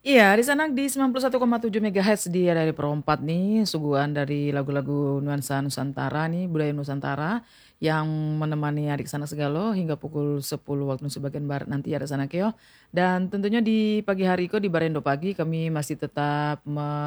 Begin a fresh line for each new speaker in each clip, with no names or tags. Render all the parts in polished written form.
Iya, di sana di 91,7 MHz dia dari Perompat nih, suguhan dari lagu-lagu nuansa Nusantara nih, budaya Nusantara yang menemani adik sanak segalo hingga pukul 10 waktu Indonesia bagian barat nanti ada sana keo. Dan tentunya di pagi hari ko di Barendo Pagi kami masih tetap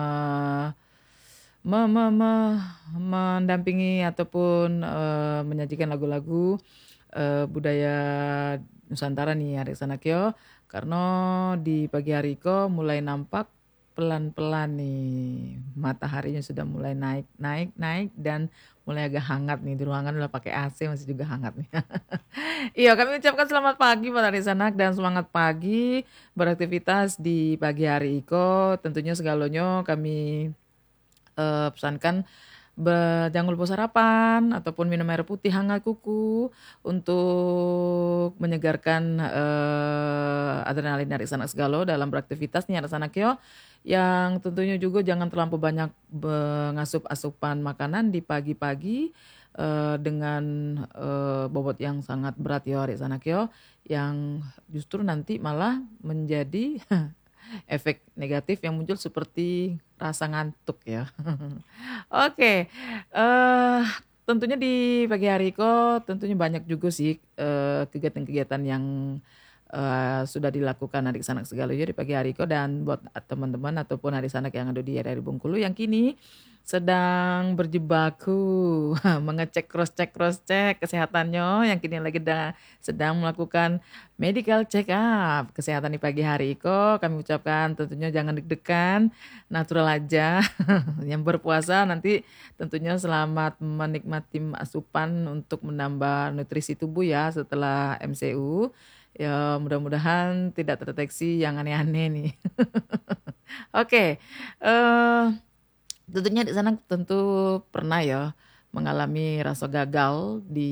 me me me mendampingi ataupun, menyajikan lagu-lagu, budaya Nusantara nih adik sanak yo, karena di pagi hari ko mulai nampak pelan-pelan nih mataharinya sudah mulai naik naik naik dan mulai agak hangat nih di ruangan udah pakai AC masih juga hangat nih. Iya kami ucapkan selamat pagi buat adik sanak dan semangat pagi beraktivitas di pagi hari iko tentunya segalonyo kami pesankan jangan lupa sarapan ataupun minum air putih hangat kuku untuk menyegarkan, adrenalin dari sanak segalo dalam beraktivitas nih anak-anak yo, yang tentunya juga jangan terlampau banyak mengasup asupan makanan di pagi-pagi, dengan, bobot yang sangat berat yo adik sanak yo, yang justru nanti malah menjadi efek negatif yang muncul seperti rasa ngantuk ya. Oke, tentunya di pagi hari kok tentunya banyak juga sih, kegiatan-kegiatan yang, sudah dilakukan adik sanak segala ya di pagi hari kok dan buat teman-teman ataupun adik sanak yang ada di daerah Bengkulu yang kini sedang berjibaku cross check kesehatannya yang kini lagi sedang melakukan medical check up kesehatan di pagi hari kok kami ucapkan tentunya jangan deg-degan, natural aja. Yang berpuasa nanti tentunya selamat menikmati asupan untuk menambah nutrisi tubuh ya setelah MCU. Ya mudah-mudahan tidak terdeteksi yang aneh-aneh nih. Oke, tentunya di sana tentu pernah ya mengalami rasa gagal di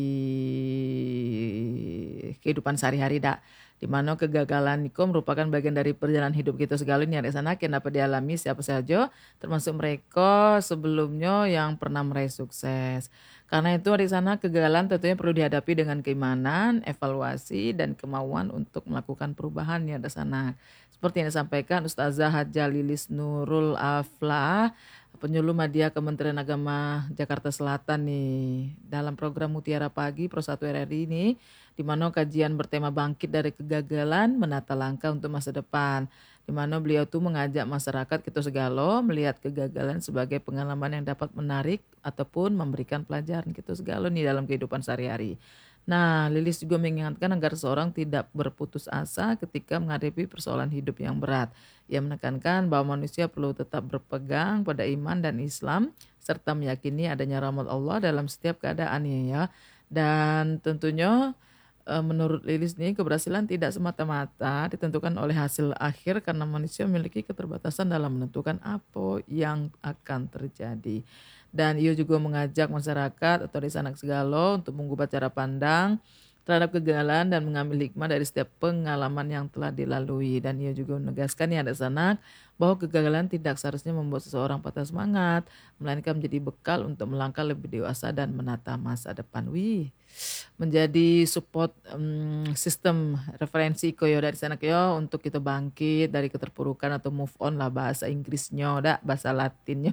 kehidupan sehari-hari dak. Di mana kegagalan itu merupakan bagian dari perjalanan hidup kita segala ini ada sana yang dapat dialami siapa saja termasuk mereka sebelumnya yang pernah meraih sukses. Karena itu di sana kegagalan tentunya perlu dihadapi dengan keimanan, evaluasi dan kemauan untuk melakukan perubahan ya ada sana. Seperti yang disampaikan Ustazah Haja Lilis Nurul Aflah, penyuluh Media Kementerian Agama Jakarta Selatan nih dalam program Mutiara Pagi Pro 1 RRI ini di mana kajian bertema bangkit dari kegagalan menata langkah untuk masa depan. Di mana beliau tuh mengajak masyarakat kita segalo melihat kegagalan sebagai pengalaman yang dapat menarik ataupun memberikan pelajaran kita segalo nih dalam kehidupan sehari-hari. Nah, Lilis juga mengingatkan agar seorang tidak berputus asa ketika menghadapi persoalan hidup yang berat. Ia menekankan bahwa manusia perlu tetap berpegang pada iman dan Islam serta meyakini adanya rahmat Allah dalam setiap keadaannya ya. Dan tentunya menurut Lilis nih keberhasilan tidak semata-mata ditentukan oleh hasil akhir karena manusia memiliki keterbatasan dalam menentukan apa yang akan terjadi. Dan ia juga mengajak masyarakat atau desa anak segalo untuk mengubah cara pandang terhadap kegagalan dan mengambil hikmah dari setiap pengalaman yang telah dilalui. Dan ia juga menegaskan ya anak sanak bahwa kegagalan tidak seharusnya membuat seseorang patah semangat, melainkan menjadi bekal untuk melangkah lebih dewasa dan menata masa depan. Wih, menjadi support sistem referensi koyo dari sana koyo untuk kita bangkit dari keterpurukan atau move on lah bahasa Inggrisnya, bahasa Latinnya.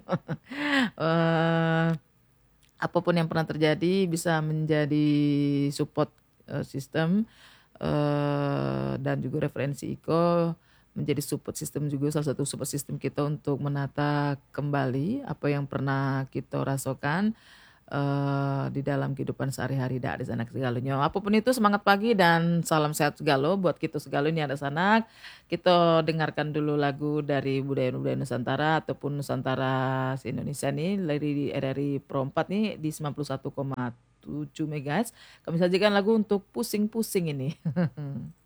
eh Apapun yang pernah terjadi bisa menjadi support sistem dan juga referensi Iko menjadi support system juga salah satu support system kita untuk menata kembali apa yang pernah kita rasakan di dalam kehidupan sehari-hari dak di sana segalanya. Apapun itu semangat pagi dan salam sehat segalo buat kita segalo ini ada sanak. Kita dengarkan dulu lagu dari budaya-budaya Nusantara ataupun Nusantara se-Indonesia nih dari RRI Pro 4 nih di 91,7 MHz. Kami sajikan lagu untuk pusing-pusing ini.